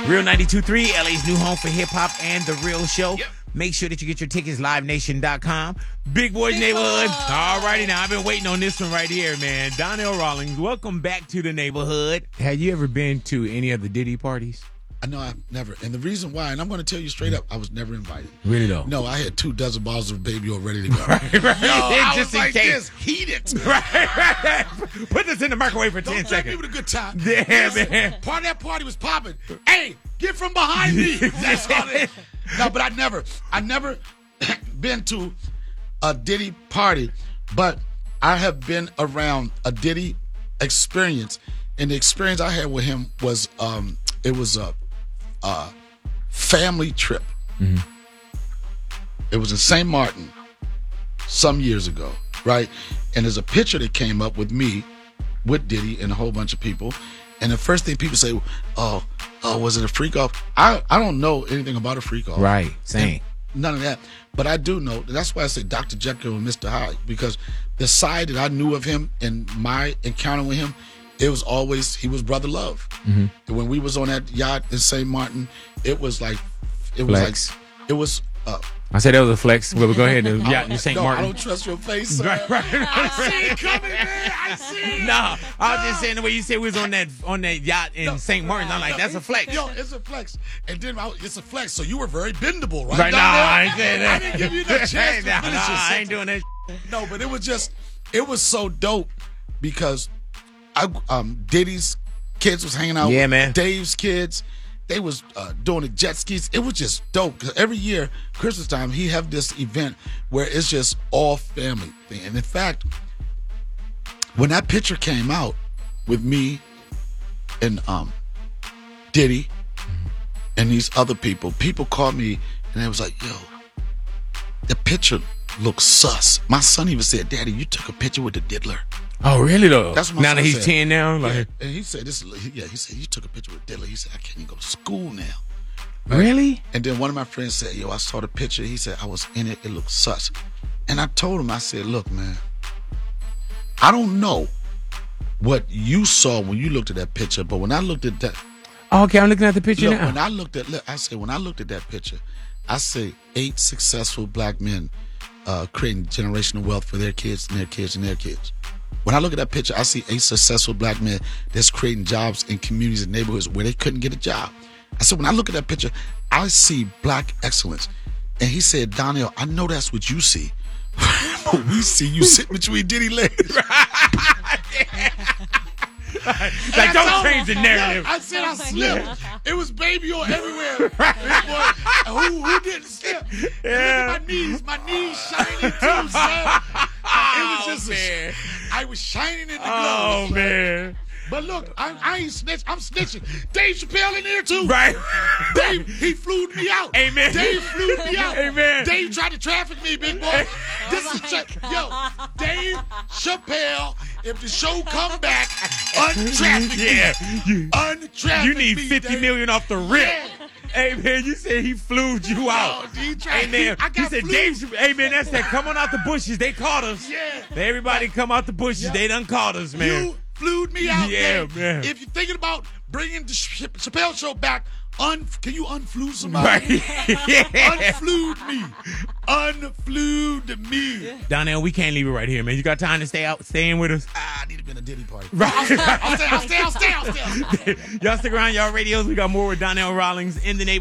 Real 92.3, LA's new home for hip-hop and The Real Show. Yep. Make sure that you get your tickets, livenation.com. Big Boys Neighborhood. All righty now. I've been waiting on this one right here, man. Donnell Rawlings, welcome back to the neighborhood. Have you ever been to any of the Diddy parties? No, I've never. And the reason why, and I'm going to tell you straight up, I was never invited. Really though? No, I had 2 dozen bottles of Baby Oil ready to go. Right. I Just was in like case. this, heat it. Right. Put this in the microwave for 10 Don't seconds. me with a good time. Yeah, Listen, man. That party was popping. Hey, get from behind me. That's all it. No, but I never been to a Diddy party, but I have been around a Diddy experience, and the experience I had with him was it was a family trip. Mm-hmm. It was in St. Martin some years ago, right? And there's a picture that came up with me, with Diddy, and a whole bunch of people. And the first thing people say, oh, was it a freak off? I don't know anything about a freak off. Right, same. And none of that. But I do know, that's why I say Dr. Jekyll and Mr. Hyde, because the side that I knew of him and my encounter with him, it was always, he was brother love. Mm-hmm. And when we was on that yacht in St. Martin, it was like, I said that was a flex. Well, go ahead and yacht in St. Martin. I don't trust your face, sir. Right. I see it coming, man. I see it. No, I was just saying the way you said we was on that yacht in St. Martin. I'm like, that's a flex. Yo, it's a flex. And then it's a flex. So you were very bendable, right? Right, I ain't saying that. I didn't give you that chance to finish your I ain't sentence. doing that. No, but it was so dope because Diddy's kids was hanging out Yeah, with man. Dave's kids. They was doing the jet skis. It was just dope because every year, Christmas time, he have this event where it's just all family thing. And in fact, when that picture came out with me and Diddy and these other people called me and they was like, yo, the picture looks sus. My son even said, Daddy, you took a picture with the diddler. Oh, really though? That's what my now son that he's said. 10 now? Like, Yeah. And he said, he said, you took a picture with Diddler. He said, I can't even go to school now. Really? And then one of my friends said, yo, I saw the picture. He said, I was in it. It looked sus. And I told him, I said, look, man, I don't know what you saw when you looked at that picture, but when I looked at that, Oh, okay, I'm looking at the picture now. when I looked at that picture, I say 8 successful black men creating generational wealth for their kids and their kids and their kids. When I look at that picture, I see 8 successful black men that's creating jobs in communities and neighborhoods where they couldn't get a job. I said, when I look at that picture, I see black excellence. And he said, Donnell, I know that's what you see. But we see you sitting between Diddy legs. Like, don't change the narrative. I said I slipped. It was Baby Oil everywhere. Who didn't slip? Yeah. Look at my knees shiny too, son. It was just I was shining in the glow. Oh, man. But look, I ain't snitch. I'm snitching. Dave Chappelle in there too. Right. Dave, he flew me out. Amen. Dave flew me out. Amen. Dave tried to traffic me, big boy. This is Dave Chappelle. If the show come back, untraffic me. Yeah. Untraffic You need me, $50 Dave. million off the rip. Yeah. Hey, man, you said he flued you out. He tried. Hey, man, I you got said flu. Dave, hey, man, that's that. Come on out the bushes. They caught us. Yeah. Everybody come out the bushes. Yeah. They done caught us, man. You flued me out. Yeah, Dave. man. If you're thinking about bringing the Chappelle show back, can you unflew somebody? Right. Yeah. Unflued me. Unflued me. Donnell, we can't leave it right here, man. You got time to stay in with us? I need to be in a Diddy party. Right. I'll stay. Y'all stick around, y'all radios. We got more with Donnell Rawlings in the neighborhood.